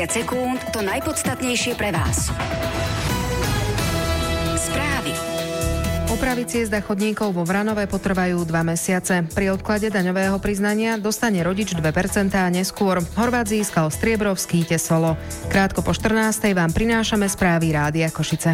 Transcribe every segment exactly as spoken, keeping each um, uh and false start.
sekúnd to najpodstatnejšie pre vás. Správy. Opravy ciest a chodníkov vo Vranove potrvajú dva mesiace. Pri odklade daňového priznania dostane rodič dve percentá neskôr. Horvát získal striebro v skíte solo. Krátko po štrnástej vám prinášame správy Rádia Košice.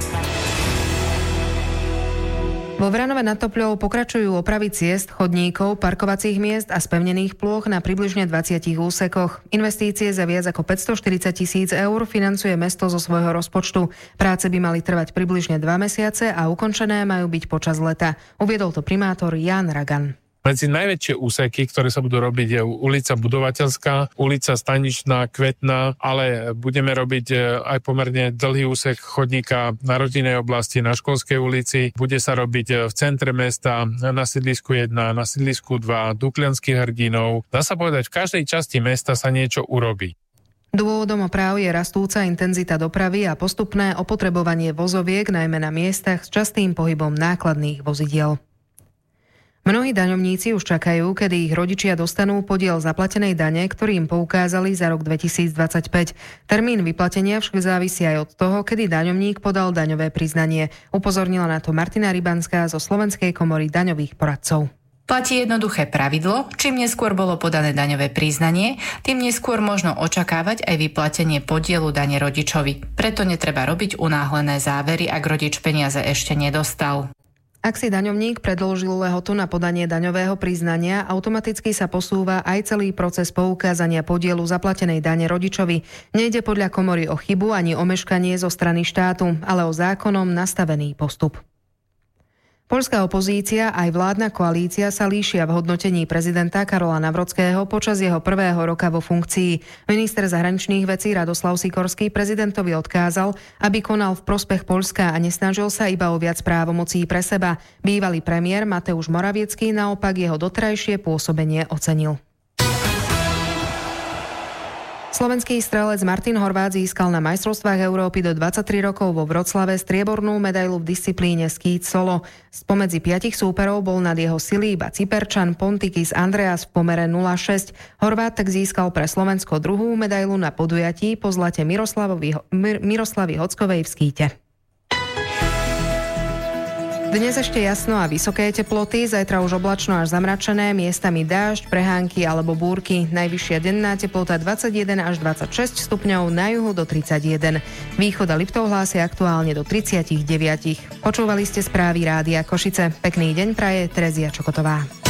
Vo Vranove nad Topľou pokračujú opravy ciest, chodníkov, parkovacích miest a spevnených plôch na približne dvadsiatich úsekoch. Investície za viac ako päťstoštyridsať tisíc eur financuje mesto zo svojho rozpočtu. Práce by mali trvať približne dva mesiace a ukončené majú byť počas leta. Uviedol to primátor Ján Ragan. Medzi najväčšie úseky, ktoré sa budú robiť, je ulica Budovateľská, ulica Staničná, Kvetná, ale budeme robiť aj pomerne dlhý úsek chodníka na rodinnej oblasti, na Školskej ulici. Bude sa robiť v centre mesta, na sídlisku jeden, na sídlisku dva, Duklianských hrdinov. Dá sa povedať, v každej časti mesta sa niečo urobí. Dôvodom oprav je rastúca intenzita dopravy a postupné opotrebovanie vozoviek, najmä na miestach s častým pohybom nákladných vozidiel. Mnohí daňovníci už čakajú, kedy ich rodičia dostanú podiel zaplatenej dane, ktorý im poukázali za rok dvetisícdvadsaťpäť. Termín vyplatenia však závisí aj od toho, kedy daňovník podal daňové priznanie. Upozornila na to Martina Rybanská zo Slovenskej komory daňových poradcov. Platí jednoduché pravidlo, čím neskôr bolo podané daňové priznanie, tým neskôr možno očakávať aj vyplatenie podielu dane rodičovi. Preto netreba robiť unáhlené závery, ak rodič peniaze ešte nedostal. Ak si daňovník predĺžil lehotu na podanie daňového priznania, automaticky sa posúva aj celý proces poukázania podielu zaplatenej dane rodičovi. Nejde podľa komory o chybu ani omeškanie zo strany štátu, ale o zákonom nastavený postup. Poľská opozícia aj vládna koalícia sa líšia v hodnotení prezidenta Karola Nawrockiho počas jeho prvého roka vo funkcii. Minister zahraničných vecí Radoslav Sikorský prezidentovi odkázal, aby konal v prospech Poľska a nesnažil sa iba o viac právomocí pre seba. Bývalý premiér Mateusz Morawiecký naopak jeho doterajšie pôsobenie ocenil. Slovenský strelec Martin Horvát získal na majstrovstvách Európy do dvadsaťtri rokov vo Vroclave striebornú medailu v disciplíne skít solo. Spomedzi piatich súperov bol nad jeho sily iba Cyperčan Pontikis Andreas v pomere nula šesť. Horvát tak získal pre Slovensko druhú medailu na podujatí po zlate Miroslavy Hockovej v skíte. Dnes ešte jasno a vysoké teploty, zajtra už oblačno až zamračené, miestami dážď, prehánky alebo búrky. Najvyššia denná teplota dvadsaťjeden až dvadsaťšesť stupňov, na juhu do tridsaťjeden. Východ a Liptov hlásia aktuálne do tridsaťdeväť. Počúvali ste správy Rádia Košice. Pekný deň praje Terezia Čokotová.